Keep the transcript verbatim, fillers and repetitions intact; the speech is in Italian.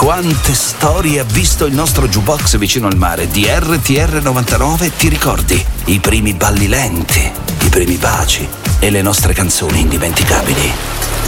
Quante storie ha visto il nostro jukebox vicino al mare di R T R novantanove, ti ricordi? I primi balli lenti, i primi baci e le nostre canzoni indimenticabili.